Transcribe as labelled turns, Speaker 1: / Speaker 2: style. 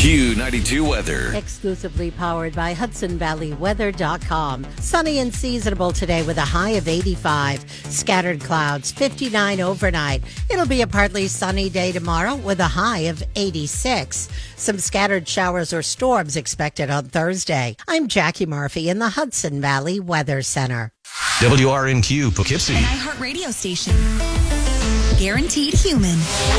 Speaker 1: Q92 weather.
Speaker 2: Exclusively powered by HudsonValleyWeather.com. Sunny and seasonable today with a high of 85. Scattered clouds, 59 overnight. It'll be a partly sunny day tomorrow with a high of 86. Some scattered showers or storms expected on Thursday. I'm Jackie Murphy in the Hudson Valley Weather Center.
Speaker 1: WRNQ Poughkeepsie.
Speaker 3: An iHeartRadio station. Guaranteed human.